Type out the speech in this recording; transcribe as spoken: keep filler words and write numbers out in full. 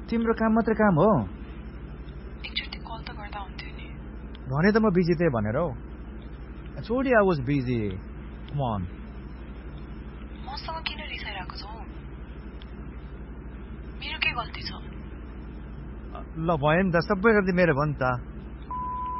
तिम्रो काम मात्र काम हो एकचोटि कल त गर्दा हुन्थ्यो नि भने त म बिजी थिएँ भनेर हौ छोडी I was busy com on मसँग किन रिसाइरहेको छौ मेरो के गल्ती छ ल भयो नि त सबै गल्ती मेरो भयो नि त